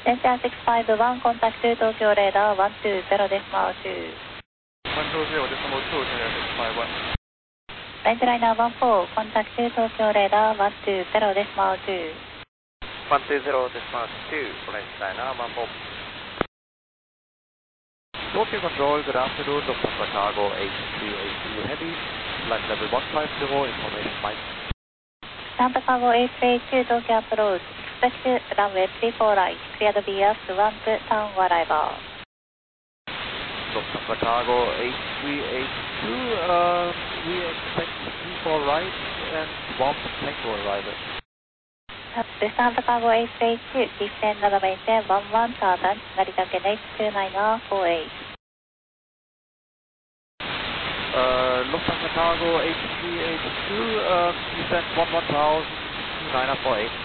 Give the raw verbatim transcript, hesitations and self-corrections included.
Center six five one, contact Tokyo radar one two zero decimal two. one two zero decimal two, Center six five one. Range liner one four, contact Tokyo radar one two zero decimal two. one two zero decimal two, range liner one four. Tokyo Control, good afternoon, Lufthansa Cargo eight three eight two Heavy, flight level one five zero, information Mike. Lufthansa Cargo eight three eight two, Tokyo approach, expect runway three four right, cleared V F one to town arrival. Lufthansa Cargo eight three eight two, uh, we expect three four right and one tango arrival. Lufthansa Cargo eight three eight two, descend runway one one thousand, Narita Ken H two nine four eight. Uh, Lufthansa Cargo eight three eight two, uh, descent one one thousand, two nine four eight.